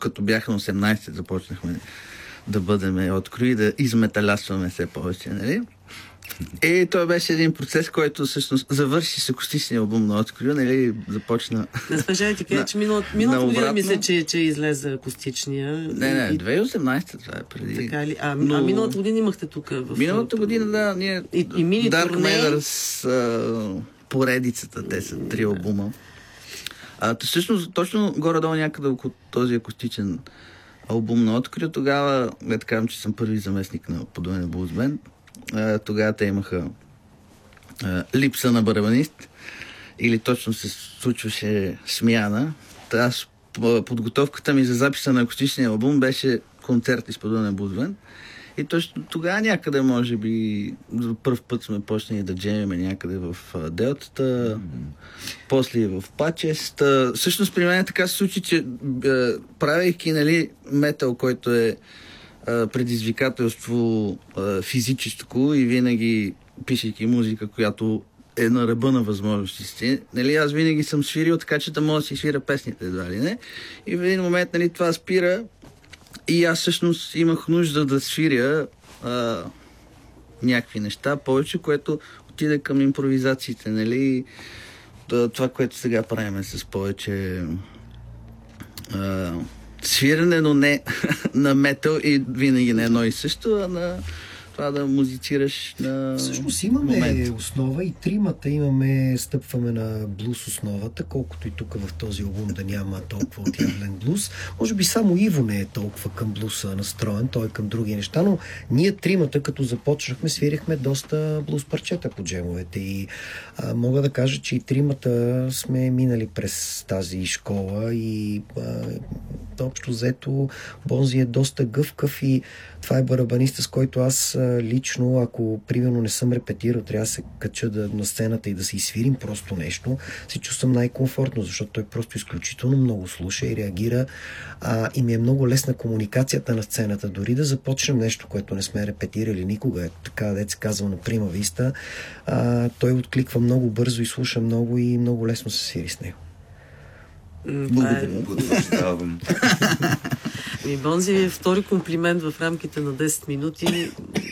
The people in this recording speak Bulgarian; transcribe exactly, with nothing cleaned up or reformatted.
като бяха на осемнайсет, започнахме да бъдем открои и да изметалясваме все повече, нали? И той беше един процес, който всъщност завърши с акустичния албум на Открию, нали, започна... Не спешай ти кажа, че миналата година мисля, че, че излезе акустичния. Не, не, две хиляди и осемнайсета, това е преди. Така ли? А, Но... а миналата година имахте тук в... Миналата година, да, ние... И, и мини Dark турне... Matters, а, поредицата, те са три албума. А, всъщност, точно горе-долу някъде около този акустичен албум на Открию, тогава, да кажем, че съм първи заместник на Подуене Blues Band. Тогава те имаха а, липса на барабанист или точно се случваше смяна. Та аз, подготовката ми за записа на акустичния албум беше концерт изподобен на Blues Band. И точно тогава някъде, може би, за първ път сме почнали да джемиме някъде в а, Делтата, mm-hmm. после в Пачес. Та, всъщност при мен така се случи, че а, правейки, нали, метал, който е предизвикателство а, физическо и винаги пишейки музика, която е на ръба на възможностите. Нали, аз винаги съм свирил така, че да мога да си свира песните, едва ли не. И в един момент, нали, това спира и аз всъщност имах нужда да свиря а, някакви неща повече, което отиде към импровизациите, нали. Това, което сега правим с повече а, свирене, но не на метал и винаги на едно и също, а на това да музицираш на Всъщност имаме момент. Основа и тримата имаме, стъпваме на блуз основата, колкото и тук в този албум да няма толкова отявлен блуз. Може би само Иво не е толкова към блуза настроен, той е към други неща, но ние тримата, като започнахме, свирихме доста блуз парчета по джемовете и а, мога да кажа, че и тримата сме минали през тази школа и а, общо взето Бонзи е доста гъвкав и това е барабаниста, с който аз лично, ако примерно не съм репетирал, трябва да се кача да, на сцената и да се изсвирим просто нещо, се чувствам най-комфортно, защото той просто изключително много слуша и реагира а, и ми е много лесна комуникацията на сцената. Дори да започнем нещо, което не сме репетирали никога, е така, дето се казва на прима виста, а, той откликва много бързо и слуша много и много лесно се свири с него. Благодаря. Благодаря. Бонзи е втори комплимент в рамките на десет минути.